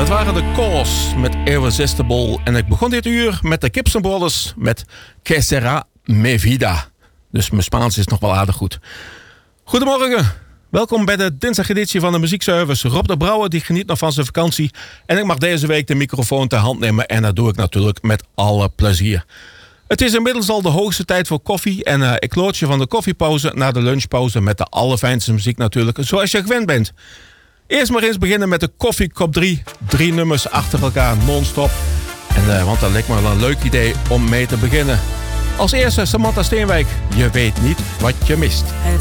Dat waren de Colors met Irresistible. En ik begon dit uur met de Gibson Brothers met Que Sera Mi Vida. Dus mijn Spaans is nog wel aardig goed. Goedemorgen. Welkom bij de dinsdageditie van de Muziekservice. Rob de Brouwer die geniet nog van zijn vakantie. En ik mag deze week de microfoon ter hand nemen. En dat doe ik natuurlijk met alle plezier. Het is inmiddels al de hoogste tijd voor koffie. En ik lood je van de koffiepauze naar de lunchpauze met de allerfijnste muziek natuurlijk. Zoals je gewend bent. Eerst maar eens beginnen met de Koffiekop 3. 3 nummers achter elkaar non-stop. En, want dat lijkt me wel een leuk idee om mee te beginnen. Als eerste Samantha Steenwijk. Je weet niet wat je mist. Het